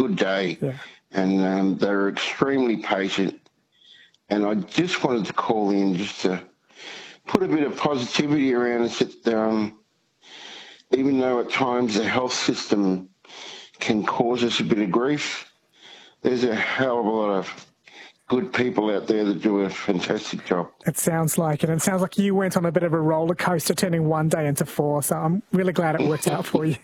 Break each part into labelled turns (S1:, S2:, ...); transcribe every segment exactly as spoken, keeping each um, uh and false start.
S1: good day.
S2: Yeah.
S1: And um, they were extremely patient. And I just wanted to call in just to put a bit of positivity around us that um, even though at times the health system can cause us a bit of grief, there's a hell of a lot of good people out there that do a fantastic job.
S2: It sounds like it. And it sounds like you went on a bit of a roller coaster, turning one day into four. So I'm really glad it worked out for you.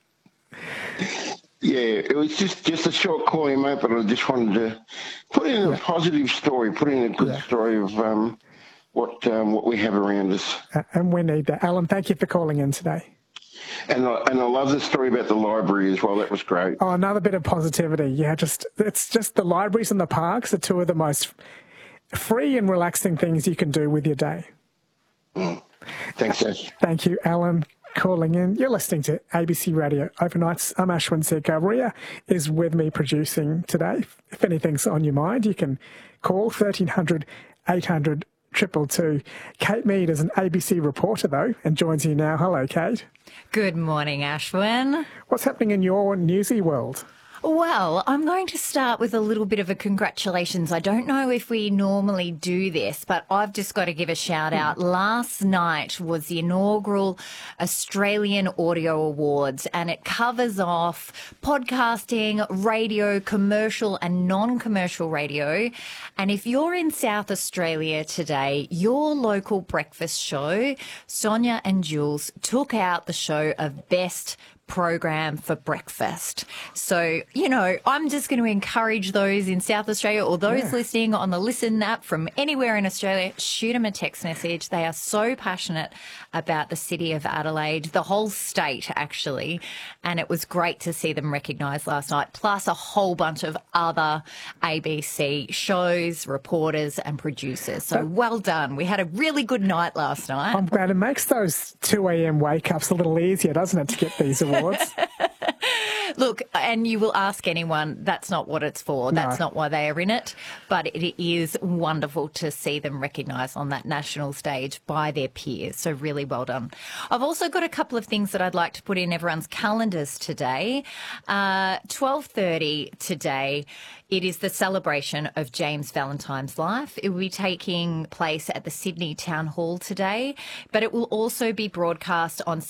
S1: Yeah, it was just, just a short call in, mate, but I just wanted to put in a yeah. positive story, put in a good yeah. story of um, what um, what we have around us.
S2: Uh, and we need that. Alan, thank you for calling in today.
S1: And I, and I love the story about the library as well. That was great.
S2: Oh, another bit of positivity. Yeah, just it's just the libraries and the parks are two of the most free and relaxing things you can do with your day.
S1: Mm. Thanks, Ash.
S2: Thank you, Alan, calling in. You're listening to A B C Radio Overnights. I'm Ashwin Sekhar. Ria is with me producing today. If anything's on your mind, you can call thirteen hundred, eight hundred, two two two. Kate Mead is an A B C reporter, though, and joins you now. Hello, Kate.
S3: Good morning, Ashwin.
S2: What's happening in your newsy world?
S3: Well, I'm going to start with a little bit of a congratulations. I don't know if we normally do this, but I've just got to give a shout out. Last night was the inaugural Australian Audio Awards, and it covers off podcasting, radio, commercial and non-commercial radio. And if you're in South Australia today, your local breakfast show, Sonia and Jules, took out the show of Best Program for breakfast. So, you know, I'm just going to encourage those in South Australia or those yeah. listening on the Listen app from anywhere in Australia, shoot them a text message. They are so passionate about the city of Adelaide, the whole state actually, and it was great to see them recognised last night, plus a whole bunch of other A B C shows, reporters and producers. So well done. We had a really good night last night.
S2: I'm glad it makes those two a.m. wake-ups a little easier, doesn't it, to get these awards?
S3: Look, and you will ask anyone, that's not what it's for. That's no. not why they are in it. But it is wonderful to see them recognised on that national stage by their peers. So really well done. I've also got a couple of things that I'd like to put in everyone's calendars today. Uh, twelve thirty today. It is the celebration of James Valentine's life. It will be taking place at the Sydney Town Hall today, but it will also be broadcast on